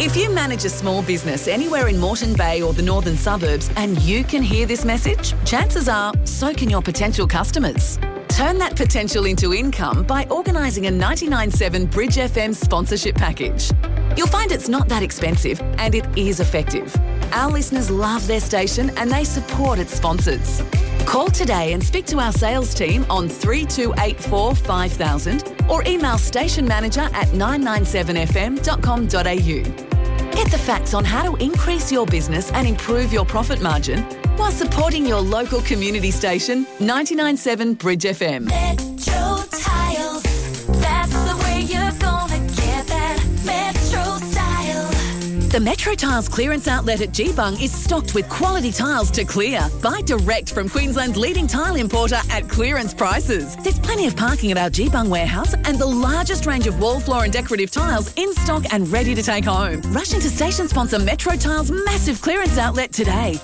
If you manage a small business anywhere in Moreton Bay or the northern suburbs and you can hear this message, chances are so can your potential customers. Turn that potential into income by organising a 99.7 Bridge FM sponsorship package. You'll find it's not that expensive and it is effective. Our listeners love their station and they support its sponsors. Call today and speak to our sales team on 3284 5000 or email stationmanager@997fm.com.au. Get the facts on how to increase your business and improve your profit margin while supporting your local community station, 99.7 Bridge FM. Metro Tiles, that's the way you're gonna get that Metro style. The Metro Tiles clearance outlet at Geebung is stocked with quality tiles to clear. Buy direct from Queensland's leading tile importer at clearance prices. There's plenty of parking at our Geebung warehouse and the largest range of wall, floor and decorative tiles in stock and ready to take home. Rush into station sponsor Metro Tiles' massive clearance outlet today.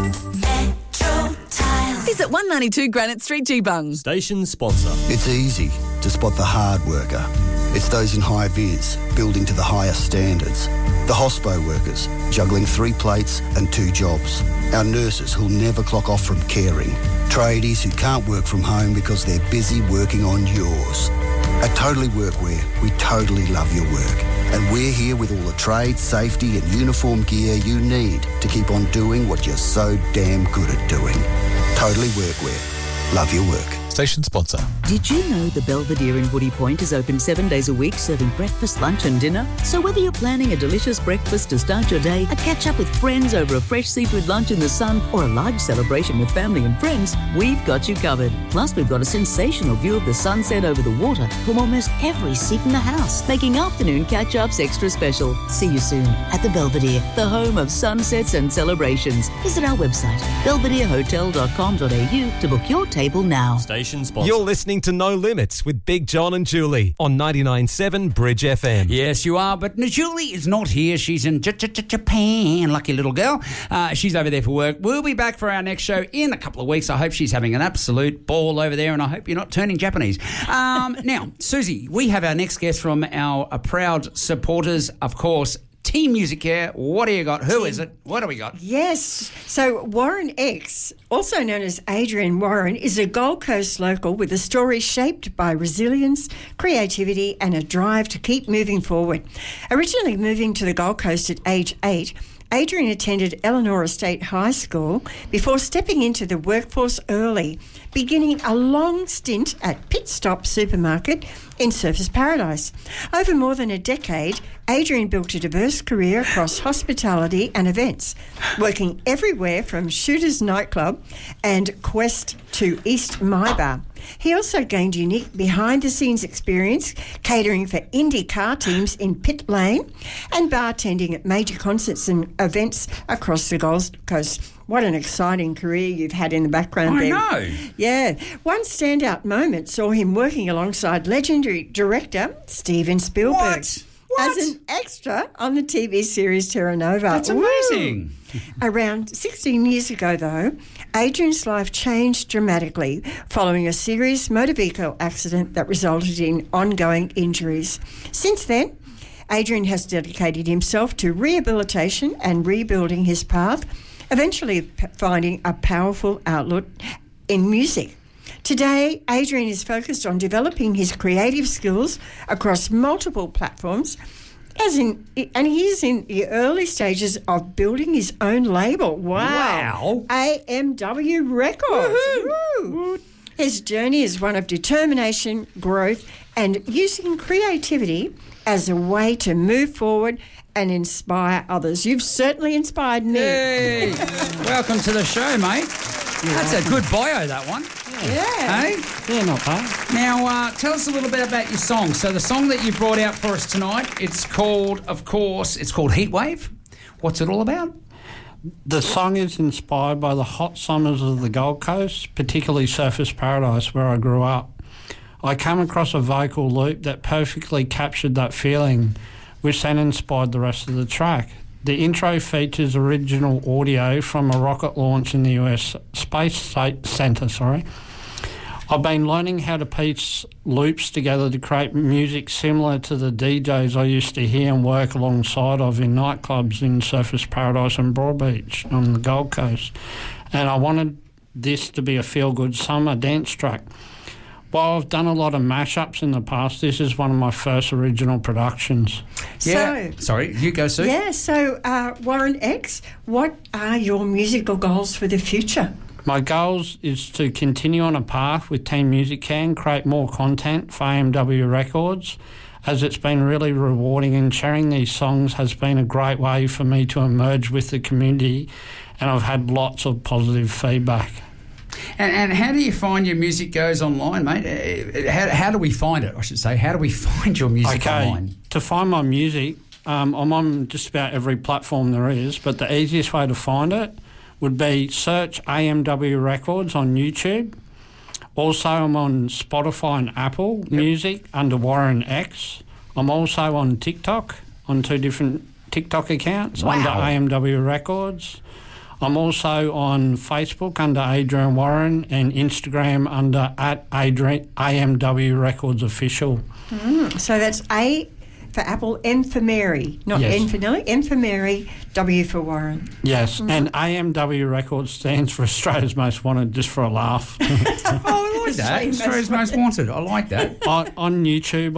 Metro Tiles. Visit 192 Granite Street, Geebung. Station sponsor. It's easy to spot the hard worker. It's those in high vis, building to the highest standards. The hospo workers, juggling 3 plates and 2 jobs. Our nurses who'll never clock off from caring. Tradies who can't work from home because they're busy working on yours. At Totally Workwear, we totally love your work. And we're here with all the trade, safety and uniform gear you need to keep on doing what you're so damn good at doing. Totally Workwear. Love your work. Station sponsor. Did you know the Belvedere in Woody Point is open 7 days a week, serving breakfast, lunch and dinner? So whether you're planning a delicious breakfast to start your day, a catch-up with friends over a fresh seafood lunch in the sun, or a large celebration with family and friends, we've got you covered. Plus, we've got a sensational view of the sunset over the water from almost every seat in the house, making afternoon catch-ups extra special. See you soon at the Belvedere, the home of sunsets and celebrations. Visit our website, belvederehotel.com.au to book your table now. Station sponsor. You're listening to No Limits with Big John and Julie on 99.7 Bridge FM. Yes, you are, but Julie is not here. She's in Japan, lucky little girl. She's over there for work. We'll be back for our next show in a couple of weeks. I hope she's having an absolute ball over there, and I hope you're not turning Japanese. Now, Susie, we have our next guest from our proud supporters, of course, Team Music Care. What do you got? Who is it? What do we got? Yes. So Warren X, also known as Adrian Warren, is a Gold Coast local with a story shaped by resilience, creativity and a drive to keep moving forward. Originally moving to the Gold Coast at age 8, Adrian attended Elanora State High School before stepping into the workforce early, beginning a long stint at Pit Stop Supermarket in Surfers Paradise. Over more than a decade, Adrian built a diverse career across hospitality and events, working everywhere from Shooters Nightclub and Quest to East Mybar. He also gained unique behind-the-scenes experience catering for indie car teams in Pit Lane and bartending at major concerts and events across the Gold Coast. What an exciting career you've had in the background there. I know. Yeah. One standout moment saw him working alongside legendary director Steven Spielberg as an extra on the TV series Terra Nova. That's amazing. Around 16 years ago, though, Adrian's life changed dramatically following a serious motor vehicle accident that resulted in ongoing injuries. Since then, Adrian has dedicated himself to rehabilitation and rebuilding his path, eventually finding a powerful outlet in music. Today, Adrian is focused on developing his creative skills across multiple platforms, and he is in the early stages of building his own label. Wow. AMW Records. Woo. His journey is one of determination, growth, and using creativity as a way to move forward and inspire others. You've certainly inspired me. Hey. Welcome to the show, mate. That's a good bio, that one. Yeah. Hey? Yeah, not bad. Now, tell us a little bit about your song. So the song that you brought out for us tonight, it's called Heatwave. What's it all about? The song is inspired by the hot summers of the Gold Coast, particularly Surfers Paradise, where I grew up. I came across a vocal loop that perfectly captured that feeling, which then inspired the rest of the track. The intro features original audio from a rocket launch in the US Space Centre. I've been learning how to piece loops together to create music similar to the DJs I used to hear and work alongside of in nightclubs in Surfers Paradise and Broadbeach on the Gold Coast. And I wanted this to be a feel-good summer dance track. While I've done a lot of mashups in the past, this is one of my first original productions. Yeah. Sorry, you go, Sue. Yeah, so Warren X, what are your musical goals for the future? My goals is to continue on a path with Team Music Care and create more content for AMW Records, as it's been really rewarding, and sharing these songs has been a great way for me to emerge with the community, and I've had lots of positive feedback. And how do you find your music goes online, mate? How do we find it, I should say? How do we find your music online? To find my music, I'm on just about every platform there is, but the easiest way to find it would be search AMW Records on YouTube. Also, I'm on Spotify and Apple Music under Warren X. I'm also on TikTok, on 2 different TikTok accounts under AMW Records. I'm also on Facebook under Adrian Warren and Instagram under @AMW Records Official. So that's A for Apple, M for Mary, not Yes. N for Nelly, M for Mary, W for Warren. Yes, and AMW Records stands for Australia's Most Wanted, just for a laugh. Oh, I like that. Australia's Most Wanted. I like that. On YouTube,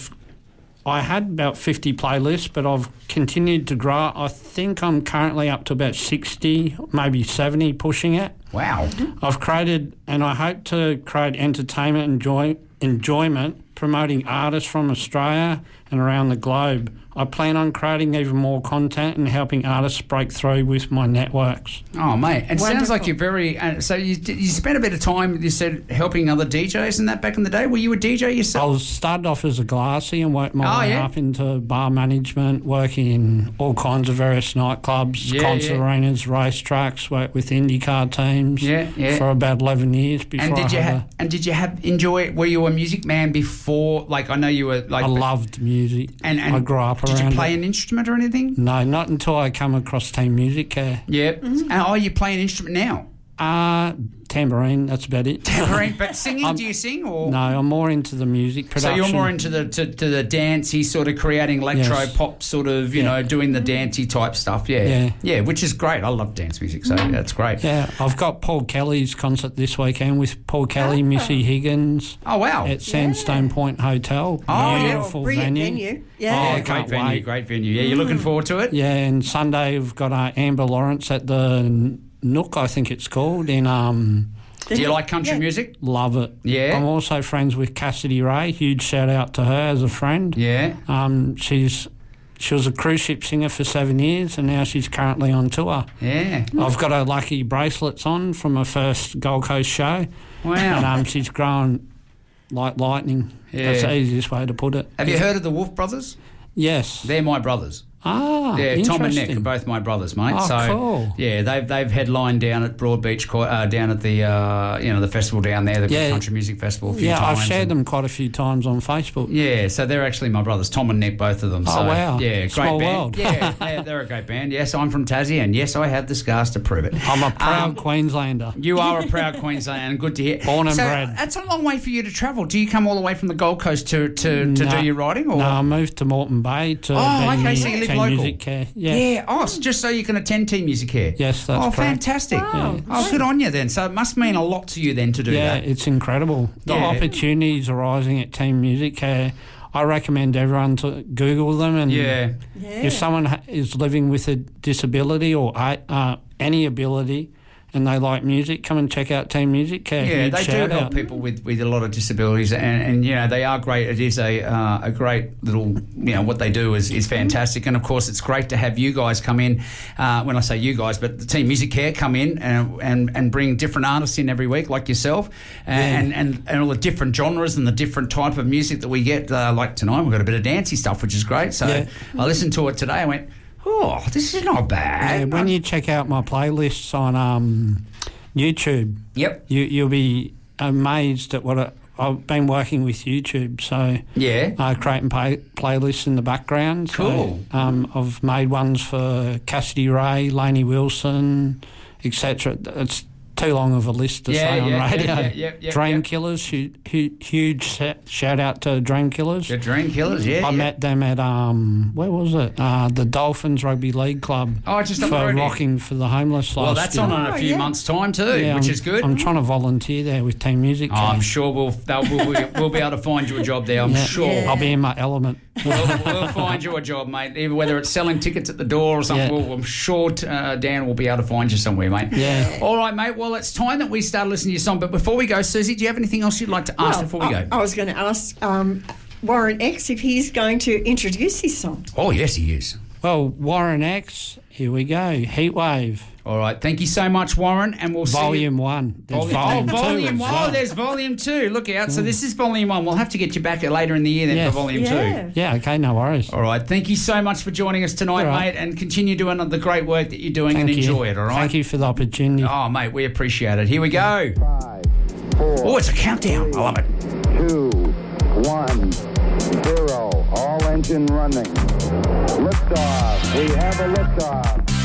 I had about 50 playlists, but I've continued to grow. I think I'm currently up to about 60, maybe 70, pushing it. Wow. I've created, and I hope to create entertainment and enjoyment, promoting artists from Australia and around the globe. I plan on creating even more content and helping artists break through with my networks. Oh, mate. It sounds Wonderful. like you're very... so you spent a bit of time, you said, helping other DJs and that back in the day. Were you a DJ I yourself? started off as a glassy and worked my way yeah? up into bar management, working in all kinds of various nightclubs, concert arenas, racetracks, worked with IndyCar teams for about 11 years before did you enjoy... Were you a music man before? Like, I know you were... like I loved music. And I grew up did around you play it. an instrument or anything? No, not until I come across Team Music Care. Yep. And you play an instrument now? Tambourine, that's about it. Tambourine, but singing, do you sing? Or? No, I'm more into the music production. So you're more into the to the dancey sort of creating electro pop sort of, you know, doing the dancey type stuff. Yeah, which is great. I love dance music, so that's great. Yeah, I've got Paul Kelly's concert this weekend with Paul Kelly, Missy Higgins. Oh, wow. At Sandstone Point Hotel. Oh, brilliant venue. Yeah. Oh, great venue. Yeah, you're looking forward to it? Yeah, and Sunday we've got Amber Lawrence at the Nook, I think it's called, in Do you like country music? Love it. Yeah. I'm also friends with Cassidy Ray. Huge shout out to her as a friend. Yeah. She was a cruise ship singer for 7 years, and now she's currently on tour. Yeah. I've got her lucky bracelets on from her first Gold Coast show. Wow. And she's growing like lightning. Yeah. That's the easiest way to put it. Have you heard of the Wolf Brothers? Yes. They're my brothers. Ah, yeah, Tom and Nick interesting. are both my brothers, mate. Oh, so cool. yeah, they've headlined down at Broadbeach, down at the the festival down there, the Country Music Festival. A few times. I've shared them quite a few times on Facebook. Yeah, so they're actually my brothers, Tom and Nick, both of them. Oh, So, wow. Yeah, great Small band. world. Yeah, they're a great band. Yes, I'm from Tassie, and yes, I have the scars to prove it. I'm a proud Queenslander. You are a proud Queenslander, and good to hear. Born and so bred. That's a long way for you to travel. Do you come all the way from the Gold Coast to do your riding? Or? No, I moved to Moreton Bay to okay, so you live Team local. Music Care. Yeah. Oh, just so you can attend Team Music Care. Yes, that's correct. Fantastic. Wow. Oh, good on you then. So it must mean a lot to you then to do Yeah, that. it's incredible. The opportunities arising at Team Music Care, I recommend everyone to Google them. And if someone is living with a disability or any ability and they like music, come and check out Team Music Care. Yeah, Huge they do shout help out. people with a lot of disabilities, and you know they are great. It is a great little, you know, what they do is fantastic, and of course it's great to have you guys come in. When I say you guys, but the Team Music Care come in and bring different artists in every week, like yourself, and all the different genres and the different type of music that we get. Like tonight, we've got a bit of dancey stuff, which is great. So I listened to it today. I went, oh, this is not bad. Yeah, when you check out my playlists on YouTube, you'll be amazed at what I've been working with YouTube. So creating playlists in the background. Cool. So, I've made ones for Cassidy Ray, Lainey Wilson, etc. It's too long of a list to say on radio. Yeah, Dream Killers, huge shout out to Dream Killers. The Dream Killers, yeah. I met them at, where was it? The Dolphins Rugby League Club. Oh, just up the for road here. rocking for the homeless last Well, that's year. on in a few months' time too, which is good. I'm trying to volunteer there with Team Music. I'm sure we'll be able to find you a job there. I'm sure. I'll be in my element. We'll find you a job, mate. Either whether it's selling tickets at the door or something, I'm sure Dan will be able to find you somewhere, mate. Yeah. All right, mate. Well, it's time that we start listening to your song. But before we go, Susie, do you have anything else you'd like to ask before we go? I was going to ask Warren X if he's going to introduce his song. Oh, yes, he is. Well, Warren X, here we go. Heatwave. All right. Thank you so much, Warren. And we'll see you. Volume 1. There's Volume 2. Volume 1. Oh, there's Volume 2. Look out. So this is Volume 1. We'll have to get you back later in the year then for Volume 2. Yeah, okay, no worries. All right. Thank you so much for joining us tonight, mate, and continue doing the great work that you're doing and enjoy it, all right? Thank you for the opportunity. Oh, mate, we appreciate it. Here we go. 5, 4, it's a countdown. I love it. 2, 1, 0. All engine running. Liftoff. We have a liftoff.